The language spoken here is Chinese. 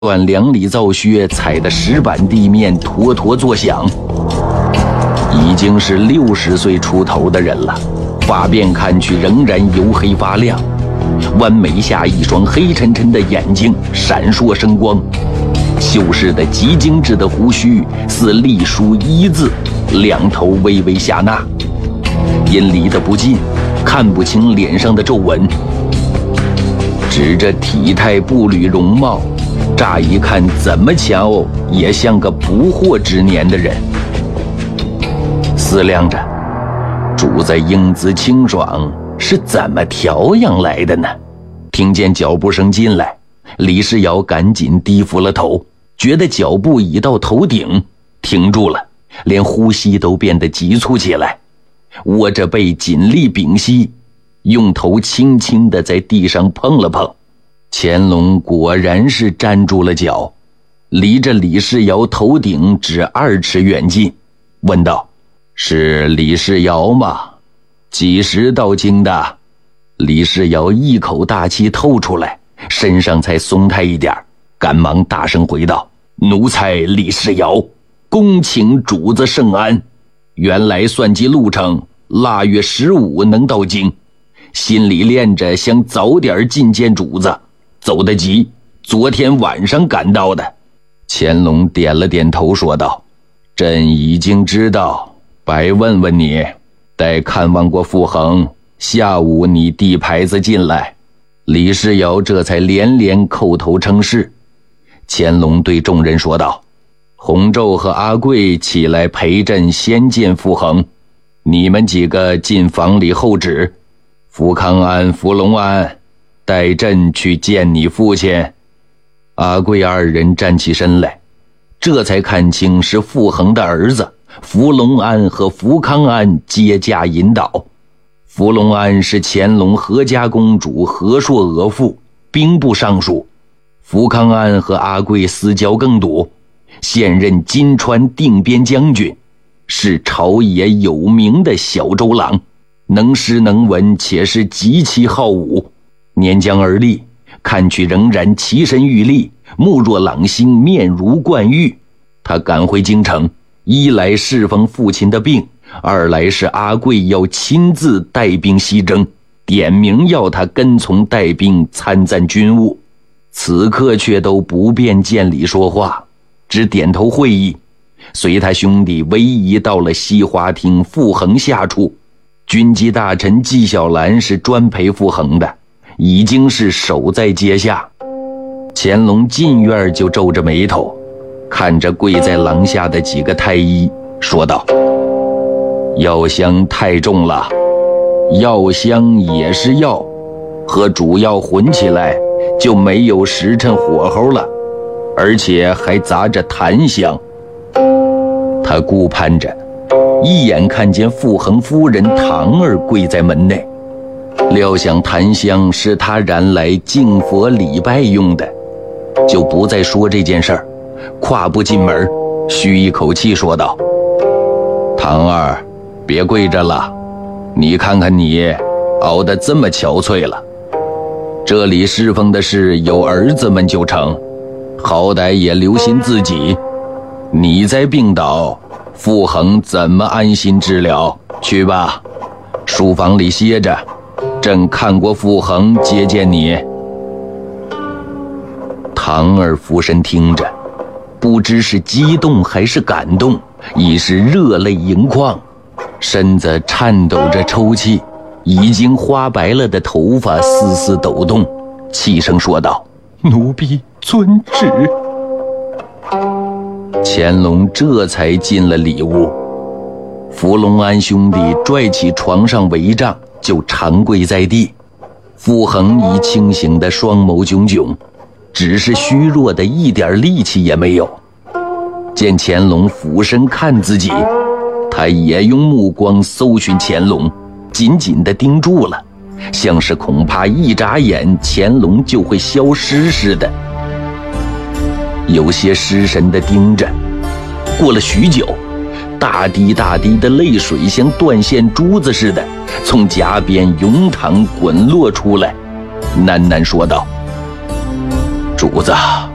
断两里皂靴踩得石板地面坨坨作响。已经是60岁出头的人了，发辫看去仍然黝黑发亮，弯眉下一双黑沉沉的眼睛闪烁生光，修饰得极精致的胡须似隶书一字，两头微微下纳，因离得不近，看不清脸上的皱纹。指着体态步履容貌，乍一看怎么瞧也像个不惑之年的人。思量着，主子英姿清爽是怎么调养来的呢？听见脚步声进来，李世尧赶紧低伏了头，觉得脚步已到头顶，停住了，连呼吸都变得急促起来，窝着背紧力屏息，用头轻轻地在地上碰了碰。乾隆果然是站住了脚，离着李世尧头顶只2尺远近，问道：“是李世尧吗？几时到京的？”李世尧一口大气透出来，身上才松泰一点，赶忙大声回道：“奴才李世尧，恭请主子圣安。原来算计路程，腊月15能到京，心里恋着想早点觐见主子，走得急，昨天晚上赶到的。”乾隆点了点头说道：“朕已经知道，白问问你，待看望过傅恒，下午你递牌子进来。”李世尧这才连连叩头称是。乾隆对众人说道：“洪昼和阿贵起来陪朕先见傅恒，你们几个进房里候旨。福康安、福隆安，带朕去见你父亲。”阿贵2人站起身来，这才看清是傅恒的儿子福隆安和福康安接驾引导。福隆安是乾隆何家公主何硕额驸，兵部尚书。福康安和阿贵私交更笃，现任金川定边将军，是朝野有名的小周郎，能诗能文，且是极其好武。年将而立，看去仍然奇神玉立，目若朗星，面如冠玉。他赶回京城，一来侍奉父亲的病，二来是阿贵要亲自带兵西征，点名要他跟从带兵参赞军务。此刻却都不便见礼说话，只点头会意，随他兄弟唯一到了西华厅傅恒下处。军机大臣纪晓岚是专陪傅恒的，已经是守在阶下。乾隆进院就皱着眉头，看着跪在廊下的几个太医，说道：“药香太重了，药香也是药，和主药混起来就没有时辰火候了，而且还杂着檀香。”他顾盼着，一眼看见傅恒夫人唐儿跪在门内，料想檀香是他燃来敬佛礼拜用的，就不再说这件事儿，跨步进门，吁一口气说道：“唐儿，别跪着了，你看看你熬得这么憔悴了，这里侍奉的是有儿子们就成，好歹也留心自己。你在病倒，傅恒怎么安心治疗？去吧，书房里歇着，朕看过傅恒接见你。”唐儿俯身听着，不知是激动还是感动，已是热泪盈眶，身子颤抖着抽泣，已经花白了的头发丝丝抖动，气声说道：“奴婢遵旨。”乾隆这才进了里屋，福隆安兄弟拽起床上帷帐就长跪在地。傅恒已清醒的双眸炯炯，只是虚弱的一点力气也没有。见乾隆俯身看自己，他也用目光搜寻乾隆，紧紧地盯住了，像是恐怕一眨眼乾隆就会消失似的，有些失神地盯着。过了许久，大滴大滴的泪水像断线珠子似的从颊边涌淌滚落出来，喃喃说道：“主子，